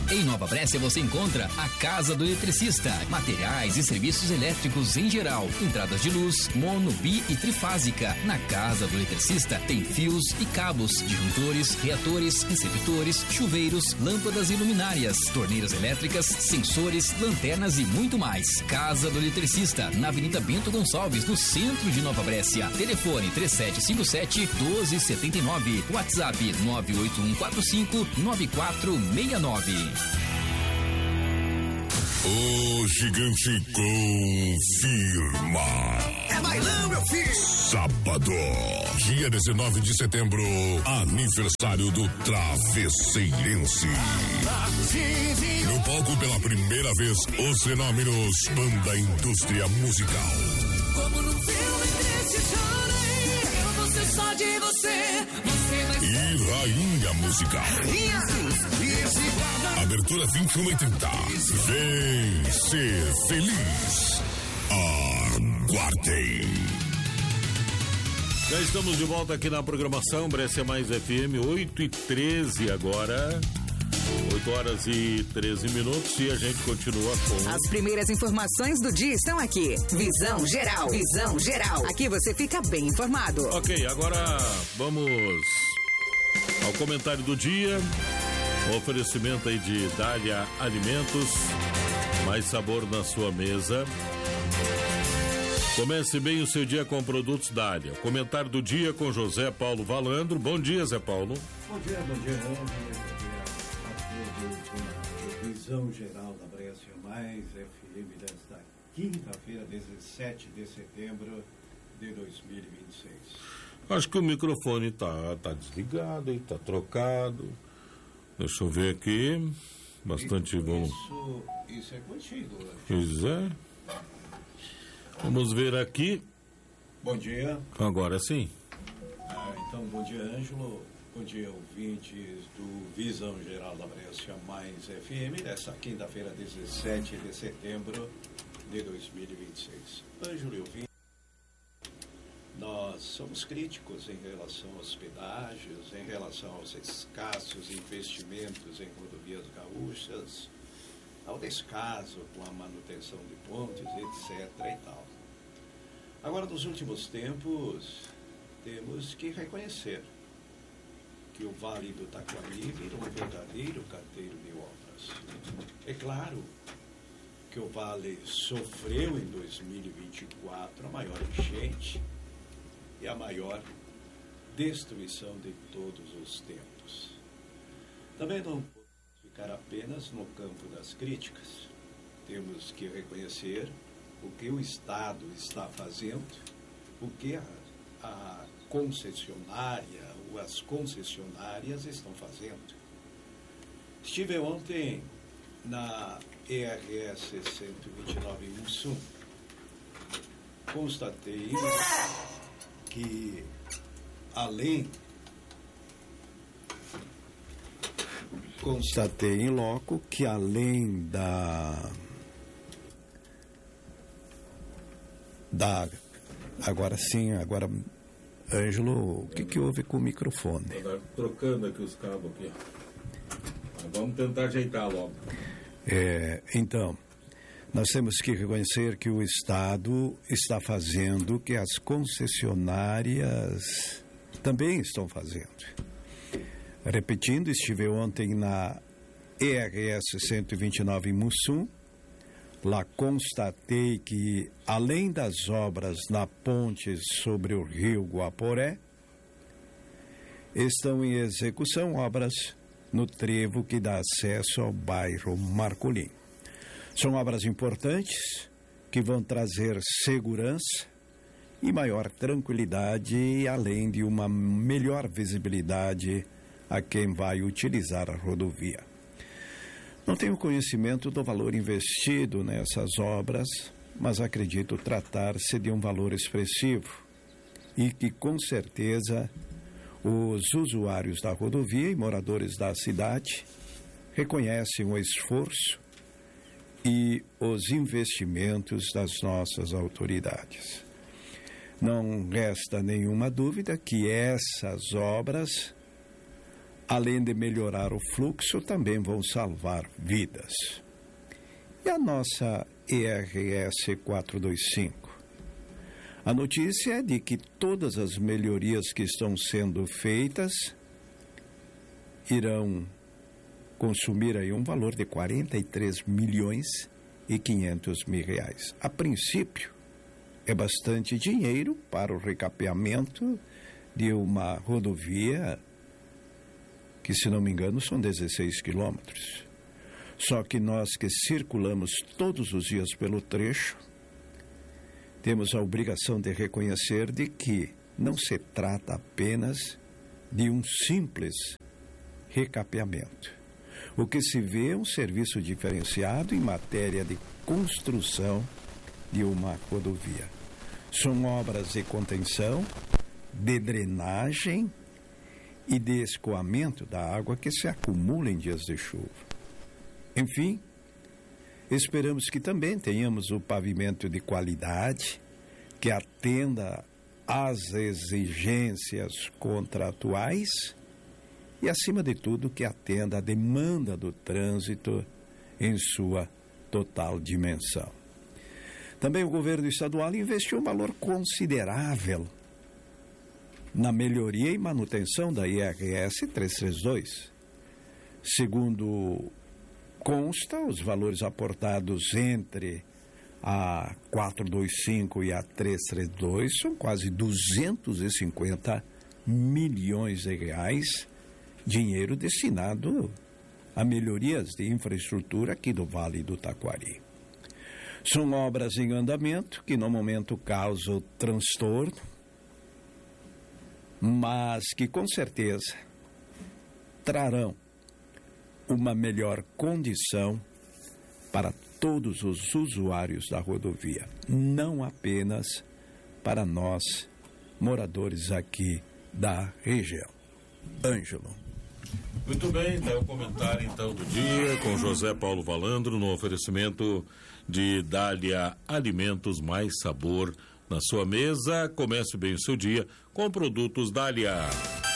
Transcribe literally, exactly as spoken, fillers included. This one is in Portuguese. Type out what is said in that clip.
Em Nova Brécia você encontra a Casa do Eletricista, materiais e serviços elétricos em geral, entradas de luz, mono, bi e trifásica. Na Casa do Eletricista tem fios e cabos, disjuntores, reatores, receptores, chuveiros, lâmpadas e luminárias, torneiras elétricas, sensores, lanternas e muito mais. Casa do Eletricista, na Avenida Bento Gonçalves, no centro de Nova Brécia. Telefone três sete cinco sete, um dois sete nove, WhatsApp nove oito um quatro cinco, nove quatro seis nove. O gigante confirma. É bailão, meu filho! Sábado, dia dezenove de setembro, aniversário do Travesseirense. No palco pela primeira vez, os fenômenos Banda Indústria Musical. Como no filme desse chorei, eu vou ser só de você, você vai ser... E Rainha Musical. Abertura vinte e uma e trinta. Vem ser feliz. Aguardem. Já estamos de volta aqui na programação Brécia Mais F M, oito e treze agora. oito horas e treze minutos e a gente continua com... As primeiras informações do dia estão aqui. Visão Geral. Visão Geral. Aqui você fica bem informado. Ok, agora vamos ao comentário do dia. O oferecimento aí de Dália Alimentos. Mais sabor na sua mesa. Comece bem o seu dia com produtos Dália. Comentário do dia com José Paulo Valandro. Bom dia, Zé Paulo. Bom dia, bom dia, bom dia. Visão Geral da Brécia Mais F M desta quinta-feira, dezessete de setembro de dois mil e vinte e seis. Acho que o microfone tá, tá desligado e tá trocado. Deixa eu ver aqui. Bastante bom. Isso, isso é contigo. Pois é. Vamos ver aqui. Bom dia. Agora sim. Ah, então, bom dia, Ângelo. Bom dia, ouvintes do Visão Geral da Brécia Mais F M, desta quinta-feira, dezessete de setembro de dois mil e vinte e seis. Ângelo e ouvintes, nós somos críticos em relação aos pedágios, em relação aos escassos investimentos em rodovias gaúchas, ao descaso com a manutenção de pontes, etcétera e tal. Agora, nos últimos tempos, temos que reconhecer que o Vale do Taquari virou um verdadeiro canteiro de obras. É claro que o Vale sofreu em dois mil e vinte e quatro a maior enchente e a maior destruição de todos os tempos. Também não podemos ficar apenas no campo das críticas. Temos que reconhecer o que o Estado está fazendo, o que a, a concessionária ou as concessionárias estão fazendo. Estive ontem na E R S cento e vinte e nove em Mussum. Constatei que além constatei em loco que além da da agora sim, agora Ângelo, o que que houve com o microfone? Tô trocando aqui os cabos aqui. Vamos tentar ajeitar logo. É, então, nós temos que reconhecer que o Estado está fazendo o que as concessionárias também estão fazendo. Repetindo, estive ontem na E R S cento e vinte e nove em Mussum. Lá constatei que, além das obras na ponte sobre o rio Guaporé, estão em execução obras no trevo que dá acesso ao bairro Marcolim. São obras importantes que vão trazer segurança e maior tranquilidade, além de uma melhor visibilidade a quem vai utilizar a rodovia. Não tenho conhecimento do valor investido nessas obras, mas acredito tratar-se de um valor expressivo e que, com certeza, os usuários da rodovia e moradores da cidade reconhecem o esforço e os investimentos das nossas autoridades. Não resta nenhuma dúvida que essas obras além de melhorar o fluxo, também vão salvar vidas. E a nossa E R S quatrocentos e vinte e cinco? A notícia é de que todas as melhorias que estão sendo feitas irão consumir aí um valor de quarenta e três milhões e quinhentos mil reais. A princípio, é bastante dinheiro para o recapeamento de uma rodovia que, se não me engano, são dezesseis quilômetros. Só que nós que circulamos todos os dias pelo trecho, temos a obrigação de reconhecer de que não se trata apenas de um simples recapeamento. O que se vê é um serviço diferenciado em matéria de construção de uma rodovia. São obras de contenção, de drenagem e de escoamento da água que se acumula em dias de chuva. Enfim, esperamos que também tenhamos o pavimento de qualidade, que atenda às exigências contratuais e, acima de tudo, que atenda à demanda do trânsito em sua total dimensão. Também o governo estadual investiu um valor considerável na melhoria e manutenção da I R S trezentos e trinta e dois. Segundo consta, os valores aportados entre a quatrocentos e vinte e cinco e a trezentos e trinta e dois são quase duzentos e cinquenta milhões de reais, dinheiro destinado a melhorias de infraestrutura aqui do Vale do Taquari. São obras em andamento que no momento causam transtorno, mas que com certeza trarão uma melhor condição para todos os usuários da rodovia, não apenas para nós, moradores aqui da região. Ângelo. Muito bem, tá o comentário então do dia com José Paulo Valandro no oferecimento de Dália Alimentos, mais sabor na sua mesa. Comece bem o seu dia com produtos Dália.